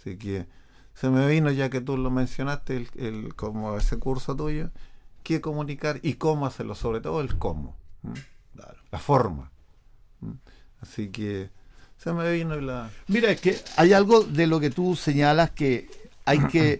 Así que se me vino, ya que tú lo mencionaste, como ese curso tuyo, qué comunicar y cómo hacerlo, sobre todo el cómo, Claro. la forma. Así que se me vino la... Mira, es que hay algo de lo que tú señalas que hay que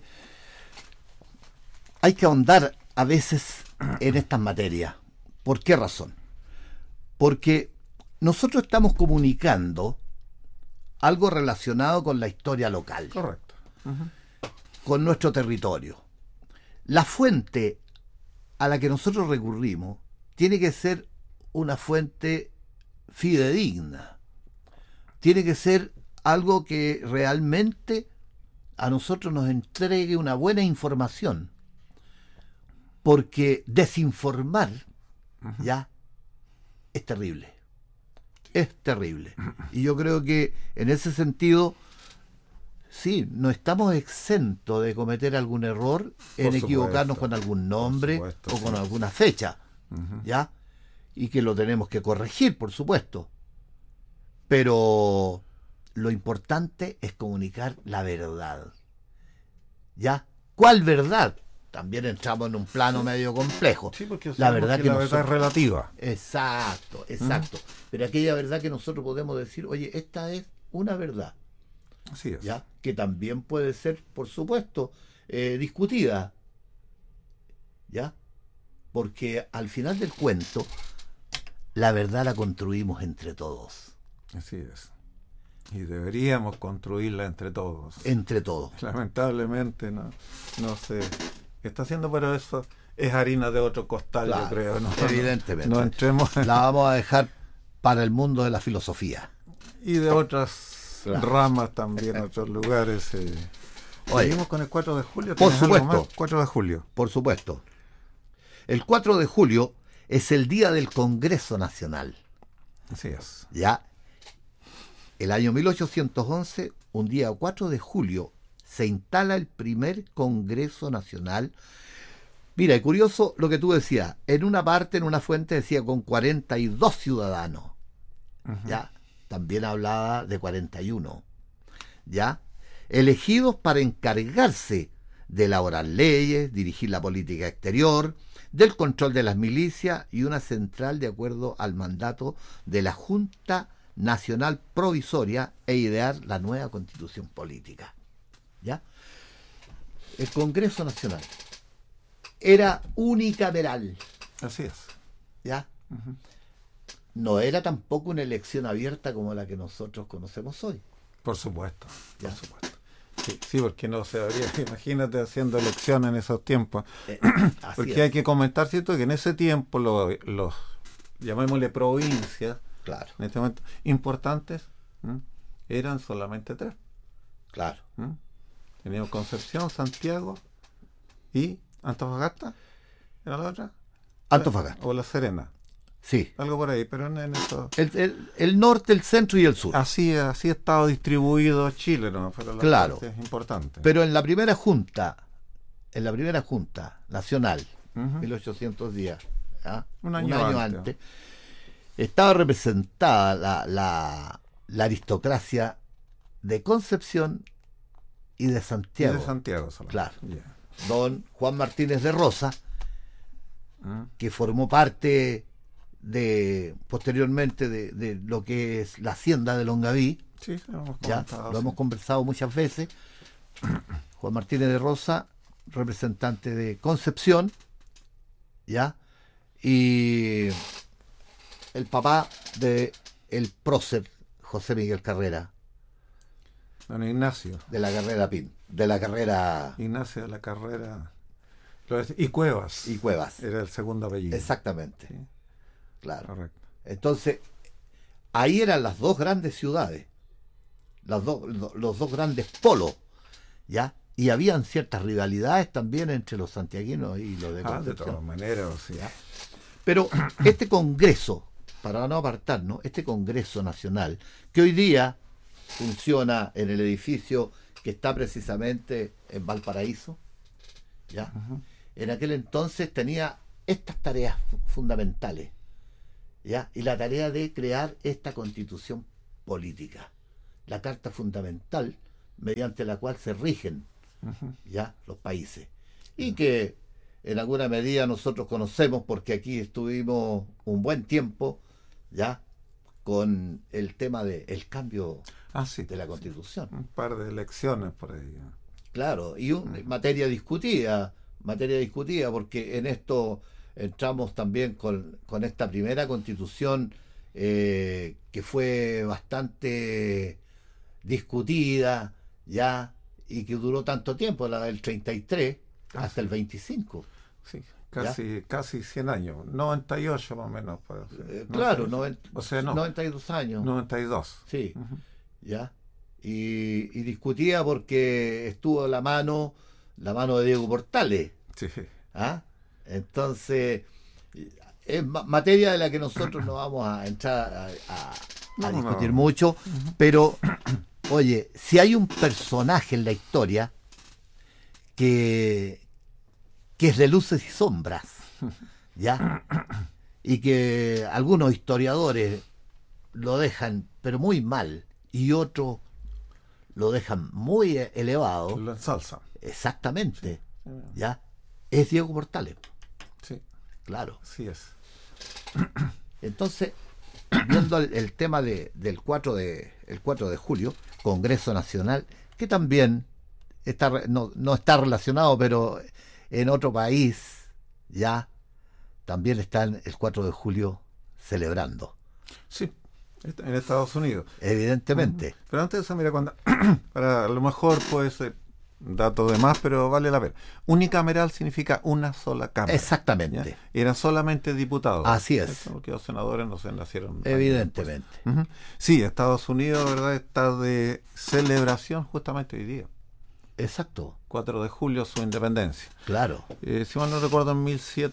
ahondar a veces en estas materias. ¿Por qué razón? Porque nosotros estamos comunicando algo relacionado con la historia local, Correcto. con nuestro territorio. La fuente a la que nosotros recurrimos tiene que ser una fuente fidedigna. Tiene que ser algo que realmente a nosotros nos entregue una buena información. Porque desinformar ya es terrible. Es terrible. Y yo creo que en ese sentido, sí, no estamos exentos de cometer algún error en equivocarnos con algún nombre o con alguna fecha, ¿ya? Y que lo tenemos que corregir, por supuesto. Pero lo importante es comunicar la verdad, ¿ya? ¿Cuál verdad? También entramos en un plano medio complejo. Sí, porque la verdad que la verdad es relativa. Exacto. Pero aquella verdad que nosotros podemos decir, oye, esta es una verdad. Así es. ¿Ya? Que también puede ser, por supuesto, discutida. ¿Ya? Porque al final del cuento, la verdad la construimos entre todos. Así es. Y deberíamos construirla entre todos. Entre todos. Lamentablemente no se está haciendo, pero eso es harina de otro costal, claro, yo creo. ¿No? Evidentemente. No entremos la vamos a dejar para el mundo de la filosofía. Y de otras ramas también, otros lugares. Seguimos con el 4 de julio. Por supuesto. 4 de julio. Por supuesto. El 4 de julio es el día del Congreso Nacional. Así es. Ya. El año 1811, un día 4 de julio, se instala el primer Congreso Nacional. Mira, es curioso lo que tú decías. En una parte, en una fuente, decía con 42 ciudadanos. ¿Ya? También hablaba de 41. ¿Ya? Elegidos para encargarse de elaborar leyes, dirigir la política exterior, del control de las milicias y una central de acuerdo al mandato de la Junta Nacional Provisoria e idear la nueva constitución política. ¿Ya? El Congreso Nacional era unicameral. Así es. ¿Ya? No era tampoco una elección abierta como la que nosotros conocemos hoy. Por supuesto. ¿Ya? Por supuesto. Sí, porque no se habría, imagínate haciendo elecciones en esos tiempos. Porque hay que comentar, ¿cierto?, que en ese tiempo los llamémosle provincias, claro, en este momento, importantes, eran solamente 3. Claro. Teníamos Concepción, Santiago y Antofagasta, ¿era la otra? Antofagasta. O La Serena. Sí. Algo por ahí, pero en eso. El norte, el centro y el sur. Así estaba distribuido Chile, ¿no? Claro. Es importante. Pero en la primera junta nacional, 1810, ¿ah? un año antes, estaba representada la aristocracia de Concepción y de Santiago. Y de Santiago solamente. Claro. Yeah. Don Juan Martínez de Rosa, que formó parte posteriormente de lo que es la hacienda de Longaví. Sí, lo hemos conversado muchas veces. Juan Martínez de Rosa, representante de Concepción, ¿ya? Y el papá de el prócer José Miguel Carrera. Don Ignacio. De la carrera PIN. De la carrera. Ignacio de la Carrera. Y Cuevas. Y Cuevas. Era el segundo apellido. Exactamente. Sí. Claro. Correcto. Entonces, ahí eran las dos grandes ciudades. Los dos grandes polos. ¿Ya? Y habían ciertas rivalidades también entre los santiaguinos y los de Concepción. De todas maneras, sí. Pero este Congreso, para no apartarnos, este Congreso Nacional, que hoy día funciona en el edificio que está precisamente en Valparaíso, ¿ya? En aquel entonces tenía estas tareas fundamentales, ¿ya? Y la tarea de crear esta constitución política, la Carta Fundamental mediante la cual se rigen ya los países. Y que en alguna medida nosotros conocemos porque aquí estuvimos un buen tiempo ya con el tema del cambio de la Constitución. Un par de elecciones por ahí. Claro, y materia discutida, porque en esto entramos también con esta primera Constitución que fue bastante discutida ya y que duró tanto tiempo, la del 33 hasta el 25. Sí, casi 100 años, 98 más o menos. Claro, 92 años. 92. Sí, ya. Y discutía porque estuvo la mano de Diego Portales. Sí. Entonces, es materia de la que nosotros no vamos a entrar a discutir mucho, pero, oye, si hay un personaje en la historia que es de luces y sombras, ¿ya? Y que algunos historiadores lo dejan, pero muy mal, y otros lo dejan muy elevado. Lo ensalzan. Exactamente, ¿ya? Es Diego Portales. Sí. Claro. Sí es. Entonces, viendo el tema del 4 de julio, Congreso Nacional, que también no está relacionado, pero en otro país ya también están el 4 de julio celebrando. Sí, en Estados Unidos. Evidentemente. Pero antes de eso, mira, para a lo mejor puede ser dato de más, pero vale la pena. Unicameral significa una sola cámara. Exactamente. ¿Ya? Eran solamente diputados. Así es. Porque los senadores no se nacieron. Evidentemente. Sí, Estados Unidos, ¿verdad? Está de celebración justamente hoy día. Exacto. 4 de julio, su independencia. Claro. Si mal no recuerdo, en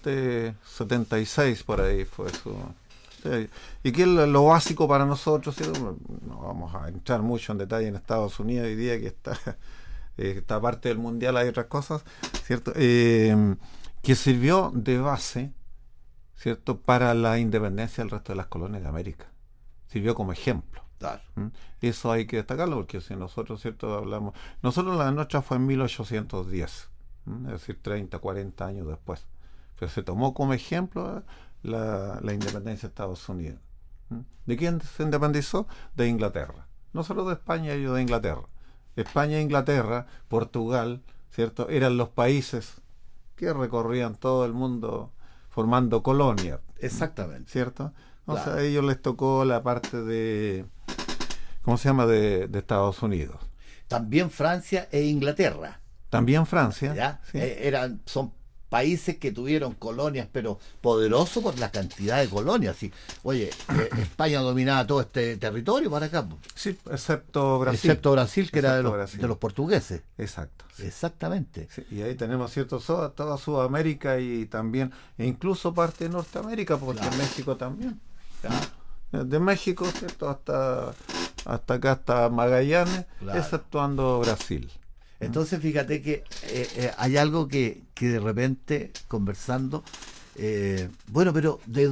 1776 por ahí fue su... Sí. Y que es lo básico para nosotros, ¿cierto? No vamos a entrar mucho en detalle en Estados Unidos hoy día, que esta parte del mundial hay otras cosas, ¿cierto? Que sirvió de base, ¿cierto?, para la independencia del resto de las colonias de América. Sirvió como ejemplo. Claro. Eso hay que destacarlo, porque si nosotros, ¿cierto?, hablamos... Nosotros la nuestra fue en 1810, es decir, 30, 40 años después. Pero se tomó como ejemplo la independencia de Estados Unidos. ¿De quién se independizó? De Inglaterra. No solo de España, yo de Inglaterra. España, Inglaterra, Portugal, ¿cierto?, eran los países que recorrían todo el mundo formando colonias. Exactamente. ¿Cierto? O Claro. sea, a ellos les tocó la parte de, ¿cómo se llama?, de Estados Unidos. También Francia e Inglaterra. También Francia. ¿Ya? ¿sí? Son países que tuvieron colonias, pero poderosos por la cantidad de colonias. ¿Sí? Oye, España dominaba todo este territorio para acá. Sí, excepto Brasil. Excepto Brasil, que era Brasil. de los portugueses. Exacto. Sí. Exactamente. Sí, y ahí tenemos, ¿cierto?, toda Sudamérica y también, e incluso parte de Norteamérica, porque Claro. en México también. Claro. De México, ¿cierto?, hasta acá, hasta Magallanes, Claro. exceptuando Brasil. Entonces, fíjate que hay algo que de repente, conversando, bueno, pero ¿de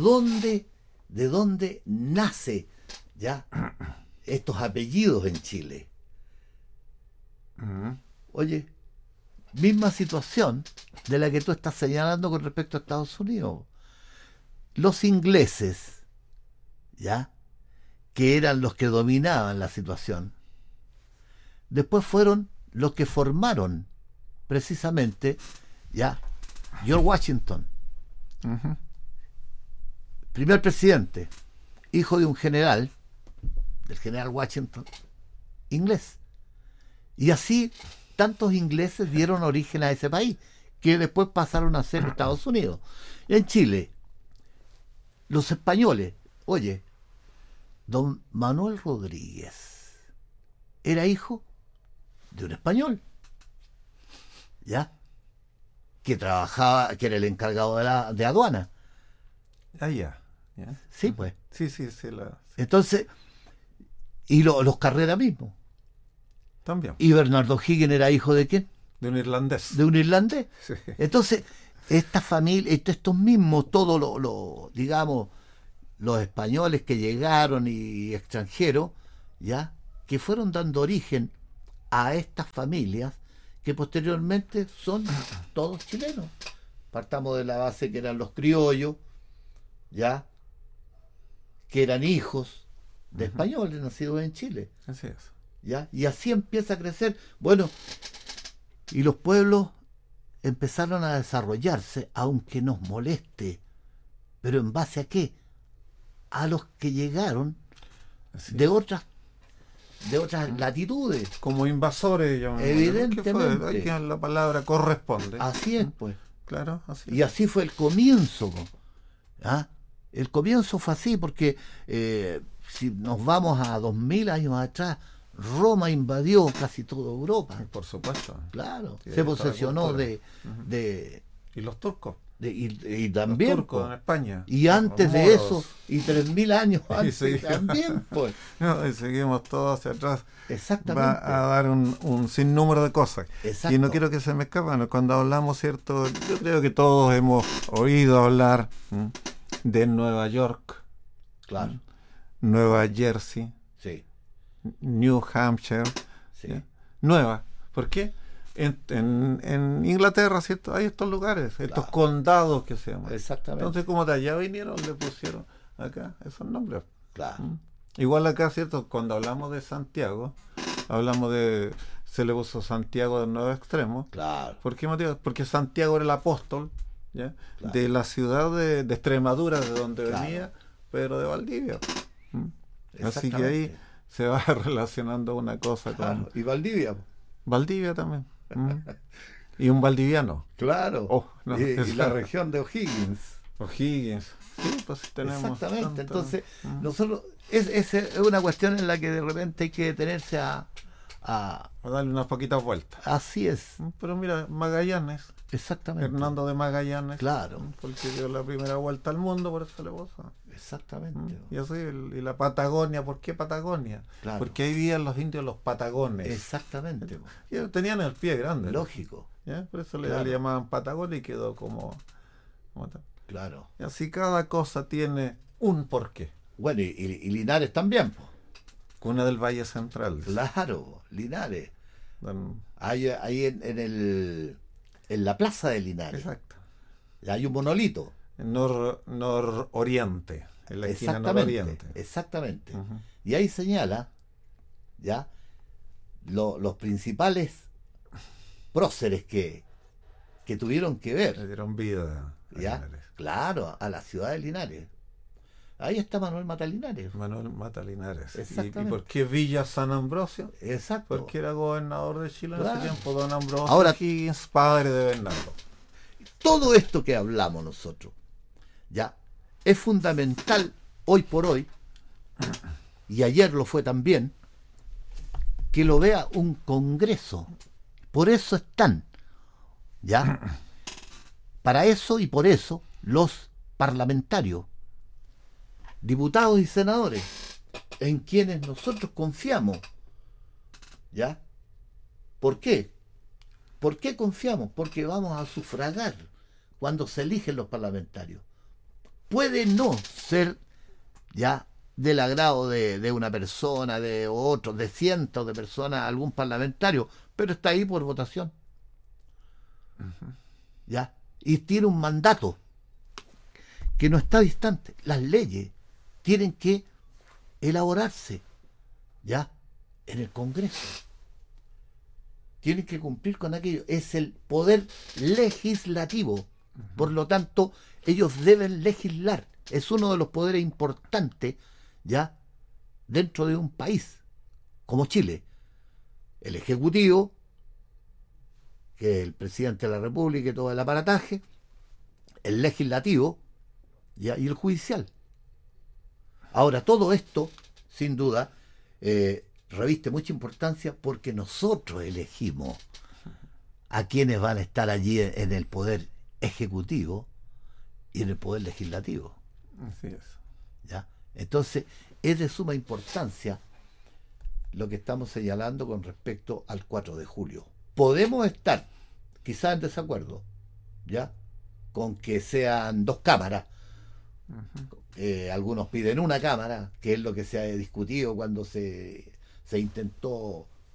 dónde nace ya estos apellidos en Chile? Oye, misma situación de la que tú estás señalando con respecto a Estados Unidos. Los ingleses, ya, que eran los que dominaban la situación, después fueron los que formaron precisamente ya George Washington, primer presidente, hijo de un general, del general Washington, inglés. Y así tantos ingleses dieron origen a ese país, que después pasaron a ser Estados Unidos. En Chile, los españoles, oye, don Manuel Rodríguez era hijo de un español, ¿ya? Que trabajaba, que era el encargado de aduana. Ah, ya. Sí, pues. Sí. Entonces, y los Carrera mismo. También. ¿Y Bernardo Higgins era hijo de quién? De un irlandés. De un irlandés. Sí. Entonces, esta familia, estos mismos, todos digamos, los españoles que llegaron y extranjeros, ¿ya? Que fueron dando origen a estas familias que posteriormente son todos chilenos. Partamos de la base que eran los criollos, ya, que eran hijos de españoles nacidos en Chile. Así es. ¿Ya? Y así empieza a crecer. Bueno, y los pueblos empezaron a desarrollarse, aunque nos moleste. ¿Pero en base a qué? A los que llegaron de otras latitudes. Como invasores, Evidentemente. Aquí la palabra corresponde. Así es, pues. Claro, así es. Y así fue el comienzo. ¿Ah? El comienzo fue así, porque si nos vamos a 2000 años atrás, Roma invadió casi toda Europa. Por supuesto. Claro, Sí, se posesionó de y los turcos. Y también los turcos en España. y antes Los de moros. eso y 3000 años antes también, pues. No, y seguimos todos hacia atrás. Exactamente. Va a dar un sinnúmero de cosas. Exacto. Y no quiero que se me escapen. Cuando hablamos, ¿cierto? Yo creo que todos hemos oído hablar de Nueva York, Claro, Nueva Jersey, sí, New Hampshire. sí. ¿Ya? Nueva. ¿Por qué? En Inglaterra, ¿cierto? Hay estos lugares, estos Claro. condados que se llaman. Exactamente. Entonces, como de allá vinieron, le pusieron acá esos nombres. Claro. Igual acá, ¿cierto? Cuando hablamos de Santiago, se le puso Santiago del Nuevo Extremo. Claro. ¿Por qué motivo? Porque Santiago era el apóstol, ¿ya? Claro. De la ciudad de Extremadura, de donde Claro. venía Pedro de Valdivia. Así que Exactamente. ahí se va relacionando una cosa Claro. con Y Valdivia. Valdivia también. Y un valdiviano. Claro. Oh, no, y eso. la región de O'Higgins. O'Higgins. Sí, pues tenemos. Exactamente. tanto. Entonces, nosotros es una cuestión en la que de repente hay que detenerse a A darle unas poquitas vueltas. así es. Pero mira, Magallanes, Exactamente. Hernando de Magallanes. Claro. Porque dio la primera vuelta al mundo, por eso le puso. Exactamente. Y así, y la Patagonia, ¿por qué Patagonia? Claro. Porque ahí vivían los indios, los patagones. Exactamente. Y tenían el pie grande. Lógico. ¿Ya? Por eso Claro. le llamaban Patagonia y quedó como tal. Claro. Y así cada cosa tiene un porqué. Bueno, y Linares también, po. Cuna del Valle Central. Claro, Linares. Don- Ahí en la plaza de Linares. Exacto. Hay un monolito. Nororiente. En la esquina Exactamente. nororiente. Exactamente. Ujú. Y ahí señala ya los principales próceres que tuvieron que Le ver, dieron vida a ya, Linares. claro, a la ciudad de Linares. Ahí está Manuel Mata Linares. Manuel Mata Linares. Exactamente. ¿Y por qué Villa San Ambrosio? Exacto. Porque era gobernador de Chile en Claro. ese tiempo, don Ambrosio Ahora- Higgins, padre de Bernardo. Todo esto que hablamos nosotros, ya, es fundamental hoy por hoy, y ayer lo fue también, que lo vea un Congreso. Por eso están, ya, para eso y por eso los parlamentarios, diputados y senadores, en quienes nosotros confiamos, ¿ya? ¿Por qué? ¿Por qué confiamos? Porque vamos a sufragar cuando se eligen los parlamentarios. Puede no ser ya del agrado de una persona, de otros, de cientos de personas, algún parlamentario, pero está ahí por votación. ¿Ya? Y tiene un mandato que no está distante. Las leyes tienen que elaborarse, ¿ya? En el Congreso. Tienen que cumplir con aquello. Es el poder legislativo. Por lo tanto, ellos deben legislar. Es uno de los poderes importantes, ¿ya? Dentro de un país como Chile. El Ejecutivo, que es el presidente de la República y todo el aparataje, el Legislativo, ¿ya? Y el Judicial. Ahora, todo esto, sin duda, reviste mucha importancia porque nosotros elegimos a quienes van a estar allí en el poder ejecutivo y en el poder legislativo. Así es. ¿Ya? Entonces, es de suma importancia lo que estamos señalando con respecto al 4 de julio. Podemos estar quizás en desacuerdo, ¿ya? Con que sean dos cámaras. Algunos piden una cámara, que es lo que se ha discutido cuando se intentó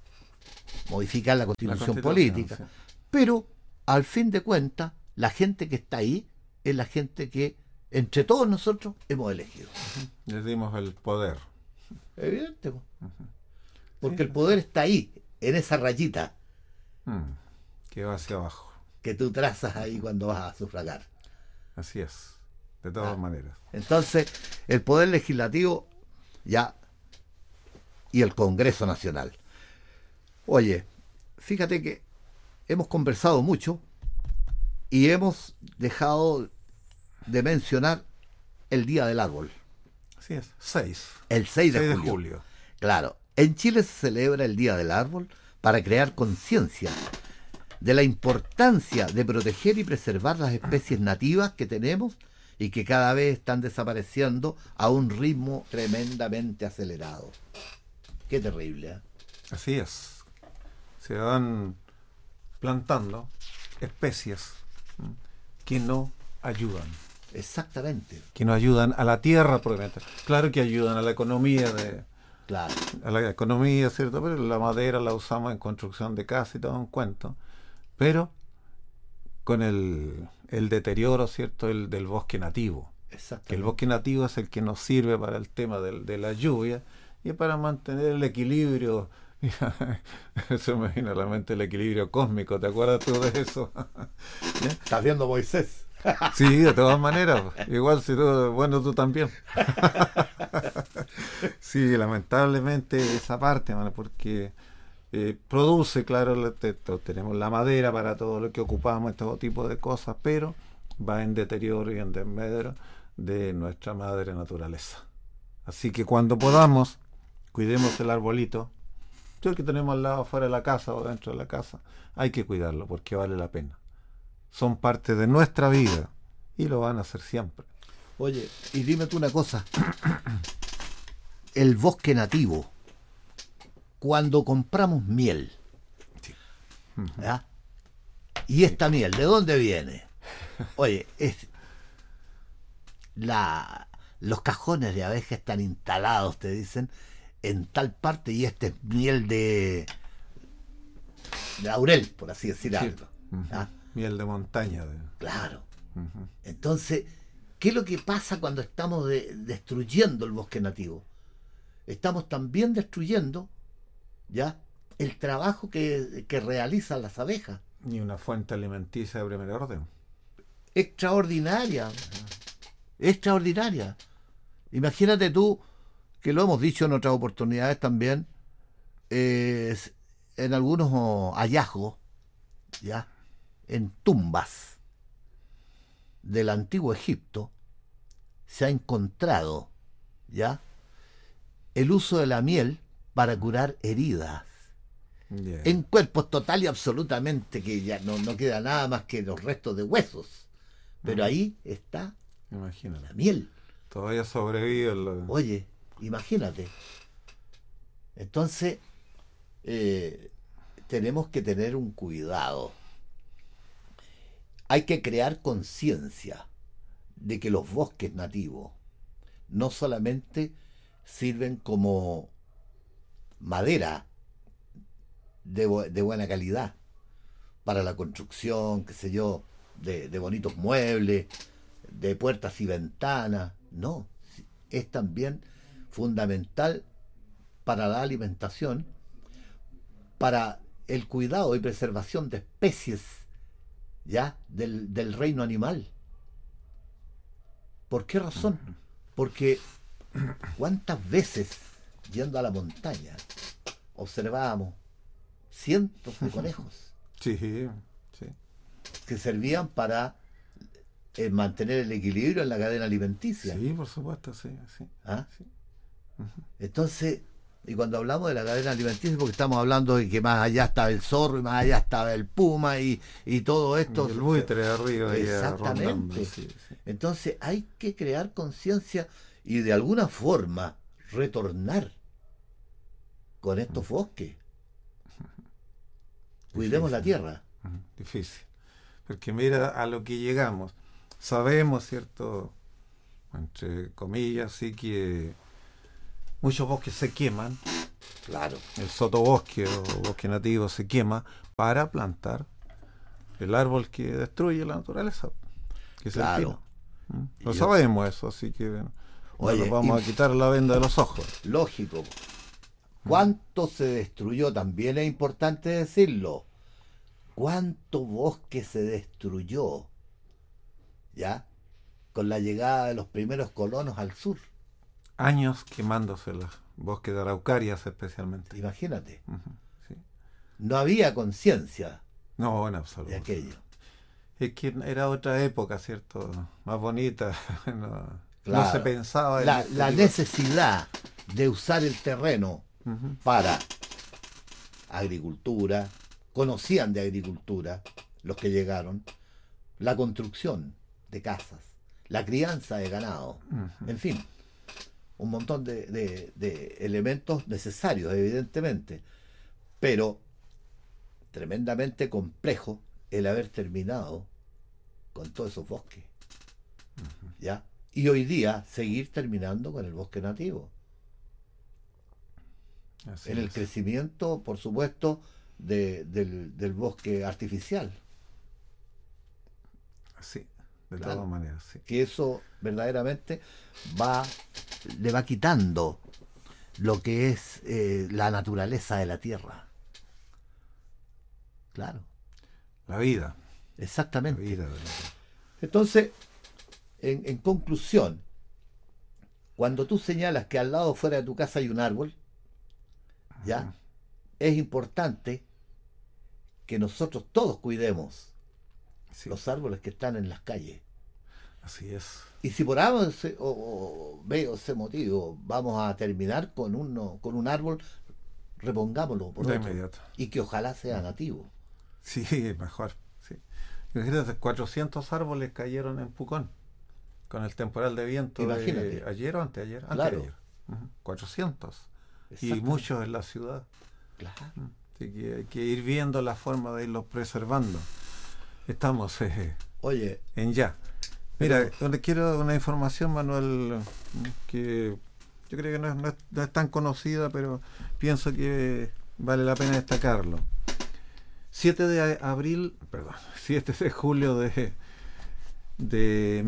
modificar la constitución política. Sí. Pero, al fin de cuentas, la gente que está ahí es la gente que, entre todos nosotros, hemos elegido. Les dimos el poder. Evidente, porque el poder está ahí, en esa rayita que va hacia abajo. que tú trazas ahí cuando vas a sufragar. Así es, de todas maneras. Entonces, el poder legislativo ya y el Congreso Nacional. Oye, fíjate que hemos conversado mucho y hemos dejado de mencionar el Día del Árbol. Así es, 6. El 6 de 6 de julio. julio. Claro, en Chile se celebra el Día del Árbol para crear conciencia de la importancia de proteger y preservar las especies nativas que tenemos y que cada vez están desapareciendo a un ritmo tremendamente acelerado. Qué terrible, ¿eh? Así es. Se van plantando especies que no ayudan. Exactamente. Que no ayudan a la tierra, probablemente. Claro que ayudan a la economía Claro. a la economía, ¿cierto? Pero la madera la usamos en construcción de casas y todo un cuento. Pero con el deterioro, ¿cierto? Del bosque nativo. Exactamente. Que el bosque nativo es el que nos sirve para el tema de la lluvia y para mantener el equilibrio. Eso me viene a la mente, el equilibrio cósmico. ¿Te acuerdas tú de eso? ¿Ya? Estás viendo Moisés. Sí, de todas maneras. Igual si tú, bueno, tú también. Sí, lamentablemente esa parte, mano, porque produce, claro, tenemos la madera para todo lo que ocupamos, este tipo de cosas, pero va en deterioro y en desmedro de nuestra madre naturaleza. Así que cuando podamos, cuidemos el arbolito. Yo que tenemos al lado, fuera de la casa o dentro de la casa, hay que cuidarlo porque vale la pena. Son parte de nuestra vida y lo van a hacer siempre. Oye, y dime tú una cosa. El bosque nativo, cuando compramos miel, Sí. ¿ya? Y esta miel, ¿de dónde viene? Oye, los cajones de abeja están instalados, te dicen, en tal parte, y esta es miel de laurel, por así decir Sí. algo. ¿Ah? Miel de montaña. Claro. Entonces, ¿qué es lo que pasa cuando estamos destruyendo el bosque nativo? Estamos también destruyendo ya el trabajo que realizan las abejas. Y una fuente alimenticia de primer orden. Extraordinaria. Extraordinaria. Imagínate tú, que lo hemos dicho en otras oportunidades también, en algunos hallazgos, ya, en tumbas del antiguo Egipto, se ha encontrado, ya, el uso de la miel para curar heridas. Yeah. En cuerpos total y absolutamente que ya no queda nada más que los restos de huesos. Pero ahí está Imagínate. la miel. Todavía sobrevive Oye, imagínate. Entonces, tenemos que tener un cuidado. Hay que crear conciencia de que los bosques nativos no solamente sirven como madera de buena calidad para la construcción, qué sé yo, de bonitos muebles, de puertas y ventanas. No, es también fundamental para la alimentación, para el cuidado y preservación de especies ya del reino animal. ¿Por qué razón? Porque cuántas veces yendo a la montaña observábamos cientos de conejos Sí, sí. que servían para mantener el equilibrio en la cadena alimenticia. Sí, por supuesto, sí, sí. ¿Ah? Sí. Entonces, y cuando hablamos de la cadena alimenticia, porque estamos hablando de que más allá estaba el zorro y más allá estaba el puma y todo esto. Y el buitre arriba. ahí Exactamente. rondando, sí, sí. Entonces hay que crear conciencia y de alguna forma retornar con estos bosques. Cuidemos la tierra. Difícil. Porque mira a lo que llegamos. Sabemos, ¿cierto? Entre comillas, sí que muchos bosques se queman Claro. El sotobosque o bosque nativo se quema para plantar el árbol que destruye la naturaleza, que es el Claro. pino. Lo Yo- sabemos eso, así que no Oye, nos vamos a quitar la venda de los ojos. Lógico. ¿Cuánto se destruyó? También es importante decirlo. ¿Cuánto bosque se destruyó? ¿Ya? Con la llegada de los primeros colonos al sur. Años quemándose los bosques de araucarias especialmente. Imagínate. Ujú, sí. No había conciencia No, en absoluto. de aquello. Es que era otra época, ¿cierto? Más bonita. No, Claro. no se pensaba en La este tipo- necesidad de usar el terreno Ujú. para agricultura, conocían de agricultura los que llegaron, la construcción de casas, la crianza de ganado, Ujú. en fin, un montón de elementos necesarios, evidentemente, pero tremendamente complejo el haber terminado con todos esos bosques, ¿ya? Y hoy día seguir terminando con el bosque nativo. Así En el es. crecimiento, por supuesto, del bosque artificial, Sí, de Claro. todas maneras, sí. que eso verdaderamente le va quitando lo que es la naturaleza de la tierra. Claro, La vida. La exactamente. vida. Entonces, en conclusión, cuando tú señalas que al lado fuera de tu casa hay un árbol, ¿ya? Ujú. Es importante que nosotros todos cuidemos Sí, los árboles que están en las calles. así es. Y si por A o B o ese motivo vamos a terminar con un árbol, repongámoslo por De otro. inmediato. Y que ojalá sea nativo. Sí, mejor. Sí. Imagínate, 400 árboles cayeron en Pucón con el temporal de viento Imagínate. de ayer o anteayer. Claro. Anteayer. Ujú. 400. Y Exactamente. muchos en la ciudad. Claro. Así que hay que ir viendo la forma de irlos preservando. Estamos Oye, en ya. Mira, donde quiero una información, Manuel, que yo creo que no es tan conocida, pero pienso que vale la pena destacarlo. 7 de julio de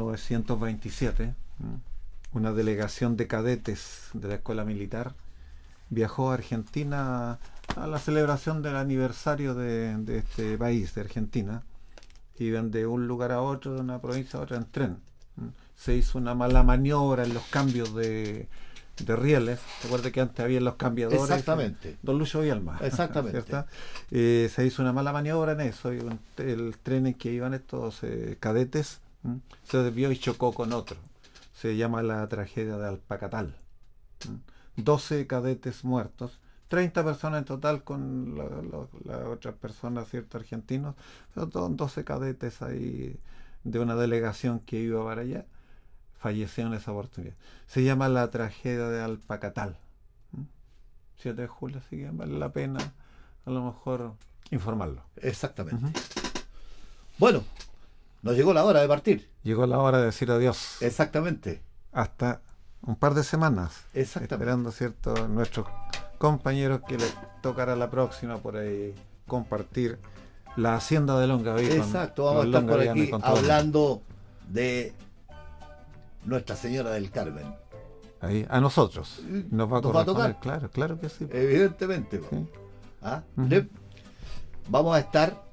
1927, una delegación de cadetes de la escuela militar viajó a Argentina a la celebración del aniversario de este país, de Argentina. Iban de un lugar a otro, de una provincia a otra en tren. Se hizo una mala maniobra en los cambios de rieles. Recuerda que antes había los cambiadores. exactamente. Don Lucho Bielma. Exactamente. ¿Cierto? Se hizo una mala maniobra en eso. Y el tren en que iban estos cadetes se desvió y chocó con otro. Se llama la tragedia de Alpacatal. 12 cadetes muertos. 30 personas en total con las otras personas, ¿cierto? Argentinos, pero 12 cadetes ahí de una delegación que iba para allá, fallecieron en esa oportunidad. Se llama la tragedia de Alpacatal. 7 de julio, así que vale la pena a lo mejor informarlo. Exactamente. Bueno, nos llegó la hora de partir. Llegó la hora de decir adiós. Exactamente. Hasta un par de semanas. Exactamente. Esperando, ¿cierto?, nuestros compañeros que les tocará la próxima por ahí compartir la hacienda de Longaví. Exacto, vamos a estar por aquí hablando de Nuestra Señora del Carmen. Ahí, a nosotros. Nos va a ¿Nos va a corresponder, tocar? claro que sí. Evidentemente. Sí. ¿Ah? Ujú. Vamos a estar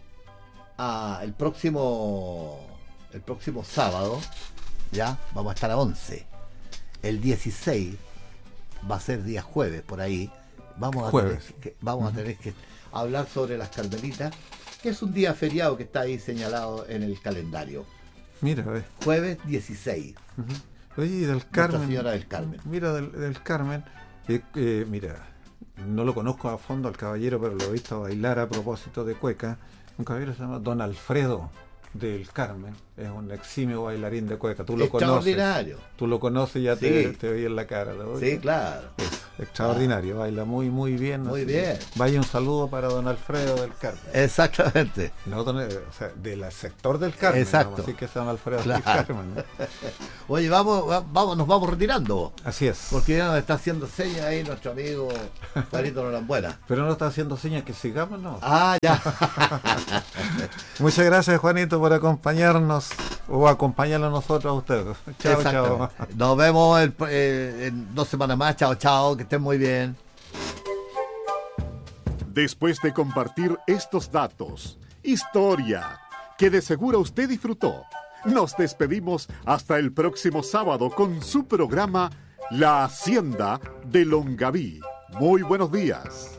el próximo sábado, ya vamos a estar a 11. El 16 va a ser día jueves por ahí. Vamos a tener que hablar sobre las Carmelitas, que es un día feriado que está ahí señalado en el calendario. Mira, Jueves 16. Oye, y del Nuestra Carmen. Señora del Carmen. Mira, del Carmen. Mira, no lo conozco a fondo al caballero, pero lo he visto bailar a propósito de cueca. Un caballero se llama Don Alfredo del Carmen. es un eximio bailarín de cueca. Tú lo conoces. Extraordinario. Tú lo conoces y ya Sí. te veía en la cara. ¿no? Sí, claro. Es extraordinario, baila muy, muy bien. Muy así bien. que vaya un saludo para don Alfredo del Carmen. Exactamente. No, o sea, del sector del Carmen. Exacto. Así que es don Alfredo Claro. del Carmen. ¿no? Oye, nos vamos retirando. Así es. Porque ya nos está haciendo señas ahí nuestro amigo Juanito Norambuena. Pero no está haciendo señas que sigamos, ¿no? Ah, ya. Muchas gracias, Juanito, por acompañarnos o acompañarlo a nosotros a ustedes. Chao, chao. Exactamente. Nos vemos en 2 semanas más. Chao, chao. Que estén muy bien. Después de compartir estos datos, historia, que de seguro usted disfrutó, nos despedimos hasta el próximo sábado con su programa La Hacienda de Longaví. Muy buenos días.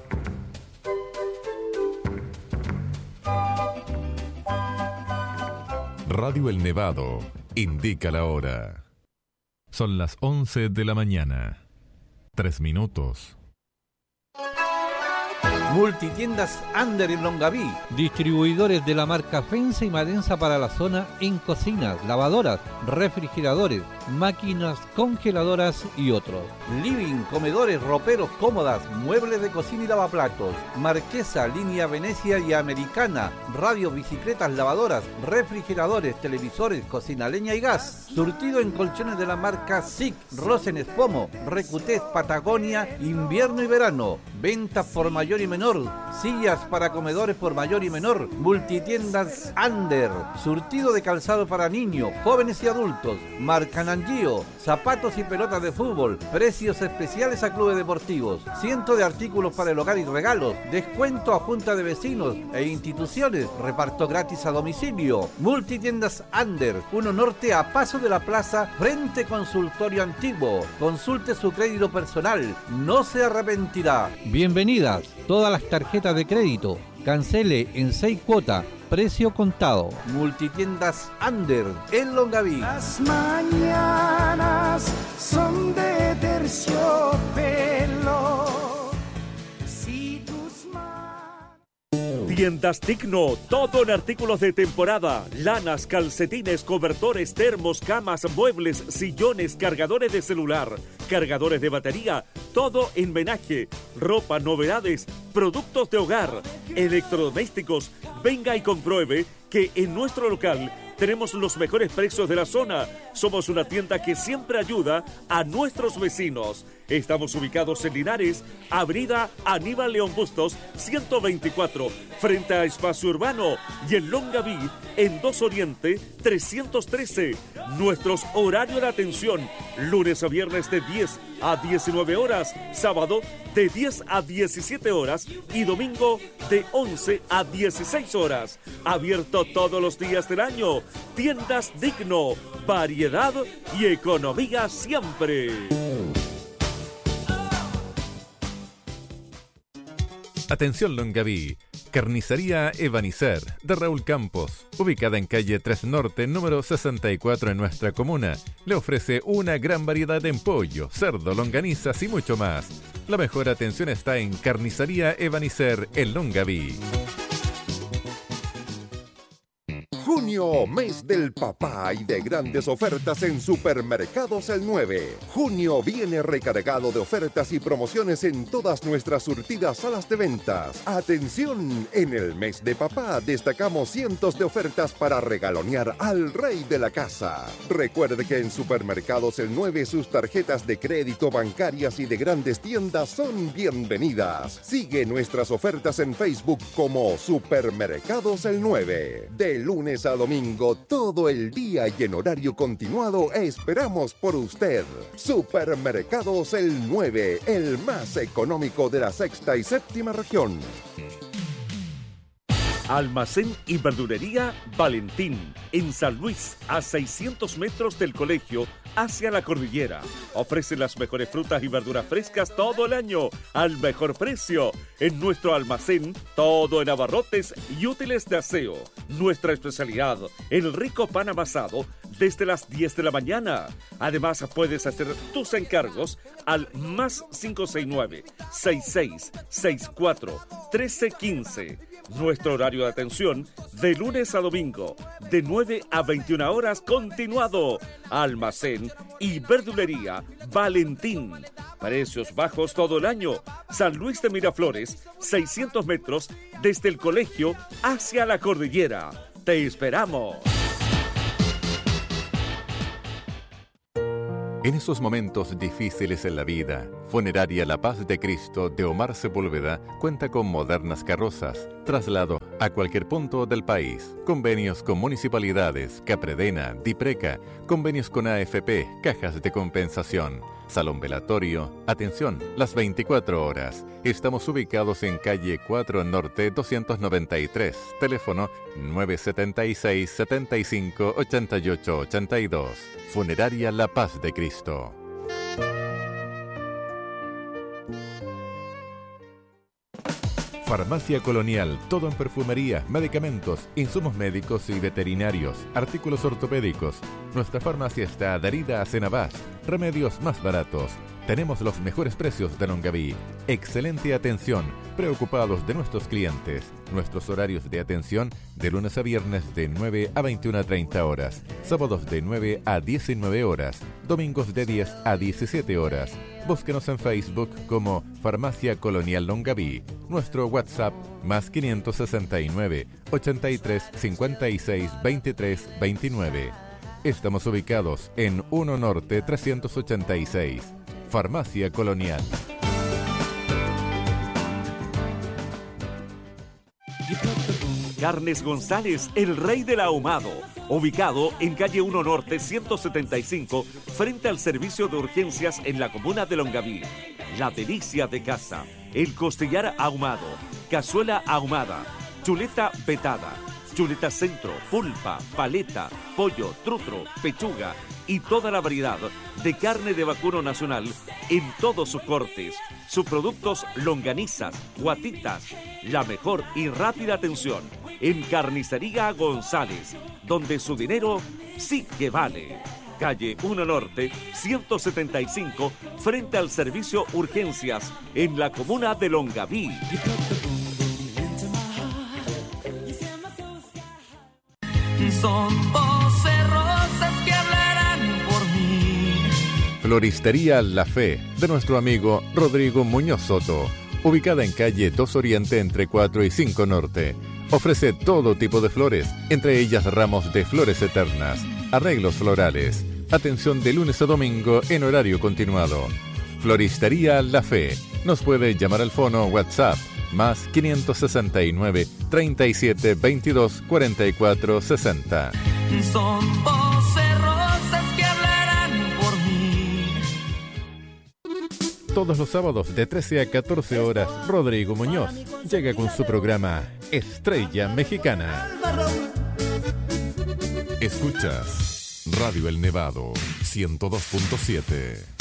Radio El Nevado indica la hora. Son las 11 de la mañana. 3 minutos. Multitiendas Ander en Longaví, distribuidores de la marca Fensa y Marensa para la zona en cocinas, lavadoras, refrigeradores, máquinas congeladoras y otros. Living, comedores, roperos, cómodas, muebles de cocina y lavaplatos. Marquesa, línea Venecia y Americana, radio, bicicletas, lavadoras, refrigeradores, televisores, cocina leña y gas. Surtido en colchones de la marca SIC, Rosen Espomo, Recutés, Patagonia, invierno y verano. Ventas por mayor y menor, sillas para comedores por mayor y menor, multitiendas Ander, surtido de calzado para niños, jóvenes y adultos, marca Nangio, zapatos y pelotas de fútbol, precios especiales a clubes deportivos, cientos de artículos para el hogar y regalos, descuento a junta de vecinos e instituciones, reparto gratis a domicilio. Multitiendas Ander, 1 Norte a paso de la plaza, frente consultorio antiguo. Consulte su crédito personal, no se arrepentirá. Bienvenidas todas las tarjetas de crédito. Cancele en 6 cuotas. Precio contado. Multitiendas Ander en Longaví. Las mañanas son de terciopelo. Si tus manos... Tiendas Digno, todo en artículos de temporada, lanas, calcetines, cobertores, termos, camas, muebles, sillones, cargadores de celular, cargadores de batería, todo en menaje, ropa, novedades, productos de hogar, electrodomésticos. Venga y compruebe que en nuestro local tenemos los mejores precios de la zona. Somos una tienda que siempre ayuda a nuestros vecinos. Estamos ubicados en Linares, Avenida Aníbal León Bustos, 124, frente a Espacio Urbano, y en Longaví, en 2 Oriente, 313. Nuestros horarios de atención, lunes a viernes de 10 a 19 horas, sábado de 10 a 17 horas y domingo de 11 a 16 horas. Abierto todos los días del año. Tiendas Digno, variedad y economía siempre. Atención Longaví, Carnicería Ebenezer de Raúl Campos, ubicada en calle 3 Norte, número 64 en nuestra comuna. Le ofrece una gran variedad en pollo, cerdo, longanizas y mucho más. La mejor atención está en Carnicería Ebenezer en Longaví. Junio, mes del papá y de grandes ofertas en Supermercados El 9. Junio viene recargado de ofertas y promociones en todas nuestras surtidas salas de ventas. Atención, en el mes de papá destacamos cientos de ofertas para regalonear al rey de la casa. Recuerde que en Supermercados El 9 sus tarjetas de crédito bancarias y de grandes tiendas son bienvenidas. Sigue nuestras ofertas en Facebook como Supermercados El 9. De lunes a domingo, todo el día y en horario continuado, esperamos por usted. Supermercados El 9, el más económico de la sexta y séptima región. Almacén y verdulería Valentín, en San Luis, a 600 metros del colegio, hacia la cordillera. Ofrece las mejores frutas y verduras frescas todo el año, al mejor precio. En nuestro almacén, todo en abarrotes y útiles de aseo. Nuestra especialidad, el rico pan amasado, desde las 10 de la mañana. Además, puedes hacer tus encargos al más 569-6664-1315. Nuestro horario de atención de lunes a domingo, de 9 a 21 horas continuado. Almacén y verdulería Valentín. Precios bajos todo el año. San Luis de Miraflores, 600 metros desde el colegio hacia la cordillera. ¡Te esperamos! En esos momentos difíciles en la vida, Funeraria La Paz de Cristo de Omar Sepúlveda cuenta con modernas carrozas, traslado a cualquier punto del país, convenios con municipalidades, Capredena, Dipreca, convenios con AFP, cajas de compensación, salón velatorio, atención, las 24 horas. Estamos ubicados en calle 4 Norte 293, teléfono 976 75 88 82. Funeraria La Paz de Cristo. Farmacia Colonial, todo en perfumería, medicamentos, insumos médicos y veterinarios, artículos ortopédicos. Nuestra farmacia está adherida a Cenabás, remedios más baratos. Tenemos los mejores precios de Longaví. Excelente atención, preocupados de nuestros clientes. Nuestros horarios de atención de lunes a viernes de 9 a 21:30 horas, sábados de 9 a 19 horas, domingos de 10 a 17 horas. Búsquenos en Facebook como Farmacia Colonial Longaví. Nuestro WhatsApp más 569 83 56 23 29. Estamos ubicados en 1 Norte 386. Farmacia Colonial. Carnes González, el rey del ahumado, ubicado en calle 1 Norte 175, frente al servicio de urgencias en la comuna de Longaví. La delicia de casa, el costillar ahumado, cazuela ahumada, chuleta vetada, chuleta centro, pulpa, paleta, pollo, trutro, pechuga y toda la variedad de carne de vacuno nacional en todos sus cortes, subproductos longanizas, guatitas, la mejor y rápida atención en Carnicería González, donde su dinero sí que vale. Calle 1 Norte 175, frente al servicio urgencias en la comuna de Longaví. Son 12 rosas que hablarán por mí. Floristería La Fe, de nuestro amigo Rodrigo Muñoz Soto, ubicada en calle 2 Oriente entre 4 y 5 Norte. Ofrece todo tipo de flores, entre ellas ramos de flores eternas, arreglos florales. Atención de lunes a domingo en horario continuado. Floristería La Fe. Nos puede llamar al fono WhatsApp más 569 37 22 44 60. Son 12 rosas que hablarán por mí. Todos los sábados de 13 a 14 horas, Rodrigo Muñoz llega con su programa Estrella Mexicana. Escuchas Radio El Nevado 102.7.